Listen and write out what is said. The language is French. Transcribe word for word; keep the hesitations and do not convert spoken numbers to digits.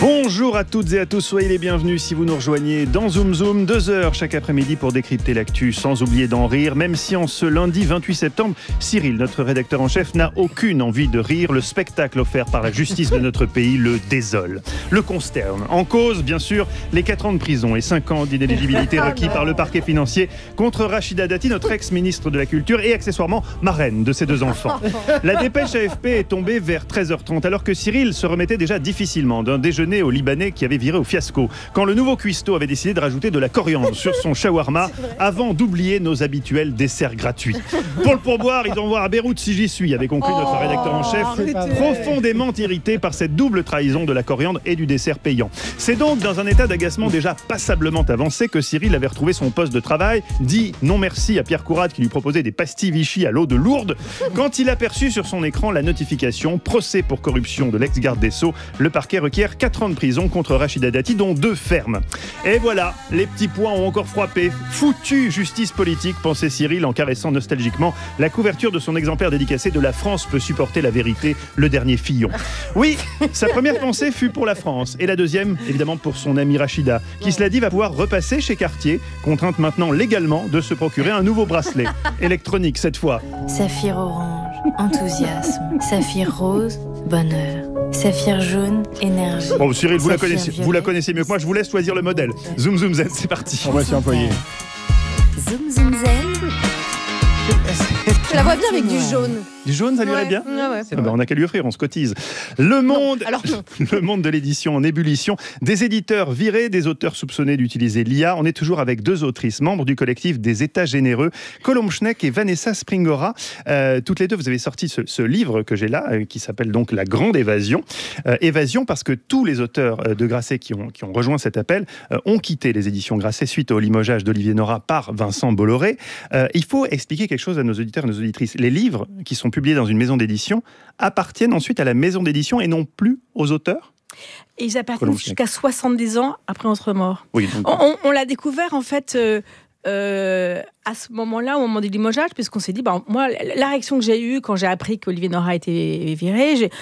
Bonjour à toutes et à tous, soyez les bienvenus si vous nous rejoignez dans Zoom Zoom, deux heures chaque après-midi pour décrypter l'actu sans oublier d'en rire, même si en ce lundi vingt-huit septembre, Cyril, notre rédacteur en chef, n'a aucune envie de rire. Le spectacle offert par la justice de notre pays le désole, le consterne. En cause, bien sûr, les quatre ans de prison et cinq ans d'inéligibilité requis par le parquet financier contre Rachida Dati, notre ex-ministre de la Culture et accessoirement marraine de ses deux enfants. La dépêche A F P est tombée vers treize heures trente alors que Cyril se remettait déjà difficilement d'un déjeuner au Libanais qui avait viré au fiasco, quand le nouveau cuistot avait décidé de rajouter de la coriandre sur son shawarma avant d'oublier nos habituels desserts gratuits. Pour le pourboire, ils envoient à Beyrouth si j'y suis, avait conclu notre rédacteur en chef, profondément irrité par cette double trahison de la coriandre et du dessert payant. C'est donc dans un état d'agacement déjà passablement avancé que Cyril avait retrouvé son poste de travail, dit non merci à Pierre Courade qui lui proposait des pastilles Vichy à l'eau de Lourdes, quand il aperçut sur son écran la notification « Procès pour corruption de l'ex-garde des Sceaux ». Le parquet requiert quatre ans de prison contre Rachida Dati, dont deux fermes. Et voilà, les petits pois ont encore frappé. Foutue justice politique, pensait Cyril en caressant nostalgiquement la couverture de son exemplaire dédicacé de La France peut supporter la vérité, le dernier Fillon. Oui, sa première pensée fut pour la France, et la deuxième, évidemment, pour son amie Rachida, qui, cela dit, va pouvoir repasser chez Cartier, contrainte maintenant légalement de se procurer un nouveau bracelet, électronique cette fois. Saphir orange, enthousiasme. Saphir rose, bonheur. Saphir jaune, énergie. Bon, Cyril, vous la, Saphir connaissez, violet. vous la connaissez mieux que moi, je vous laisse choisir le modèle. Zoom, zoom, zen, c'est parti. On va s'y employer. Zoom zoom zen. Je la vois bien avec du jaune. Du jaune, ça lui irait Ouais, bien ouais, ouais. Ah ben, on n'a qu'à lui offrir, on se cotise. Le monde, Non, alors non. le monde de l'édition en ébullition, des éditeurs virés, des auteurs soupçonnés d'utiliser l'I A. On est toujours avec deux autrices, membres du collectif des États généreux, Colombe Schneck et Vanessa Springora. Euh, toutes les deux, vous avez sorti ce, ce livre que j'ai là, euh, qui s'appelle donc La Grande Évasion. Euh, évasion parce que tous les auteurs euh, de Grasset qui ont, qui ont rejoint cet appel euh, ont quitté les éditions Grasset suite au limogeage d'Olivier Nora par Vincent Bolloré. Euh, il faut expliquer quelque chose à nos auditeurs et nos auditrices. Les livres qui sont publiés dans une maison d'édition appartiennent ensuite à la maison d'édition et non plus aux auteurs. Et ils appartiennent Colombe jusqu'à soixante-dix ans après notre mort. Oui, donc, On, on- on l'a découvert en fait euh, euh, à ce moment-là, au moment du limogeage, puisqu'on s'est dit, bah, moi, la réaction que j'ai eue quand j'ai appris qu'Olivier Nora était viré, j'ai,